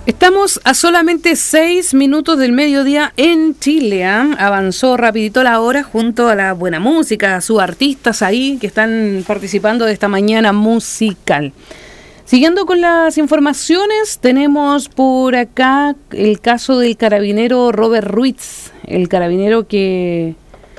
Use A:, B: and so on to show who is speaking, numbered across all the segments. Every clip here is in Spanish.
A: Estamos a solamente 6 minutos del mediodía en Chile. Avanzó rapidito la hora junto a la buena música, a sus artistas ahí que están participando de esta mañana musical. Siguiendo con las informaciones, tenemos por acá el caso del carabinero Robert Ruiz, el carabinero que,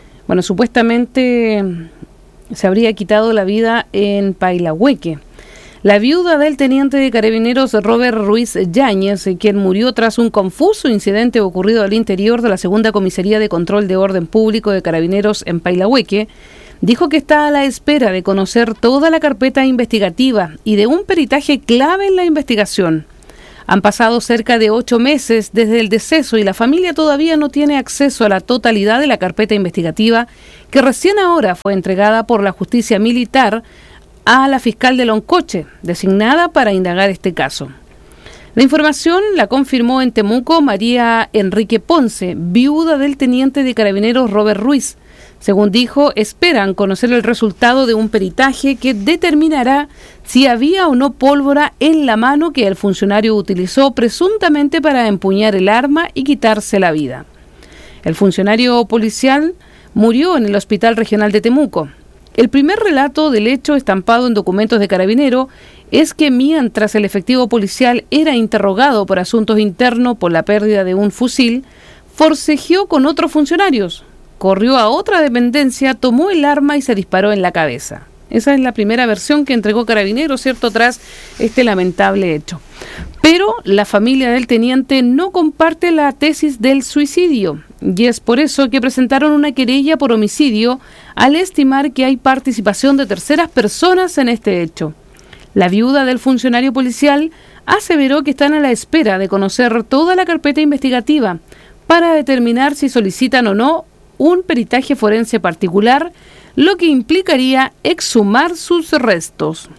A: supuestamente se habría quitado la vida en Pailahueque. La viuda del teniente de carabineros Robert Ruiz Yáñez, quien murió tras un confuso incidente ocurrido al interior de la segunda comisaría de control de orden público de carabineros en Pailahueque, dijo que está a la espera de conocer toda la carpeta investigativa y de un peritaje clave en la investigación. Han pasado cerca de 8 meses desde el deceso y la familia todavía no tiene acceso a la totalidad de la carpeta investigativa que recién ahora fue entregada por la justicia militar a la fiscal de Loncoche, designada para indagar este caso. La información la confirmó en Temuco María Enrique Ponce, viuda del teniente de carabineros Robert Ruiz. Según dijo, esperan conocer el resultado de un peritaje que determinará si había o no pólvora en la mano que el funcionario utilizó presuntamente para empuñar el arma y quitarse la vida. El funcionario policial murió en el Hospital Regional de Temuco. El primer relato del hecho estampado en documentos de carabinero es que mientras el efectivo policial era interrogado por asuntos internos por la pérdida de un fusil, forcejeó con otros funcionarios, corrió a otra dependencia, tomó el arma y se disparó en la cabeza. Esa es la primera versión que entregó Carabineros, ¿cierto?, tras este lamentable hecho. Pero la familia del teniente no comparte la tesis del suicidio y es por eso que presentaron una querella por homicidio al estimar que hay participación de terceras personas en este hecho. La viuda del funcionario policial aseveró que están a la espera de conocer toda la carpeta investigativa para determinar si solicitan o no un peritaje forense particular, lo que implicaría exhumar sus restos.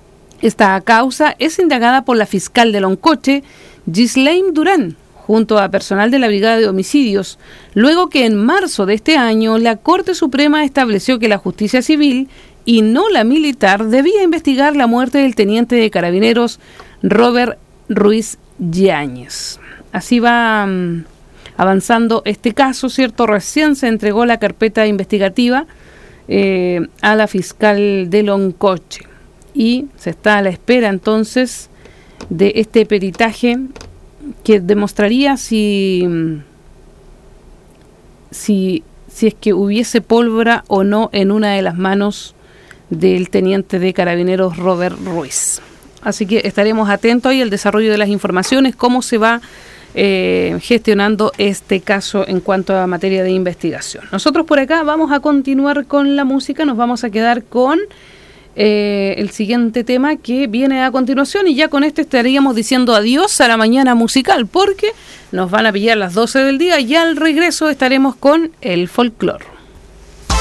A: Esta causa es indagada por la fiscal de Loncoche, Ghislaine Durán, junto a personal de la Brigada de Homicidios, luego que en marzo de este año la Corte Suprema estableció que la justicia civil y no la militar debía investigar la muerte del teniente de carabineros Robert Ruiz Yáñez. Así va avanzando este caso, ¿cierto? Recién se entregó la carpeta investigativa a la fiscal de Loncoche y se está a la espera entonces de este peritaje que demostraría si es que hubiese pólvora o no en una de las manos del teniente de carabineros Robert Ruiz. Así que estaremos atentos ahí al desarrollo de las informaciones, cómo se va gestionando este caso en cuanto a materia de investigación. Nosotros por acá vamos a continuar con la música, nos vamos a quedar con el siguiente tema que viene a continuación y ya con este estaríamos diciendo adiós a la mañana musical porque nos van a pillar las 12 del día y al regreso estaremos con el folclore.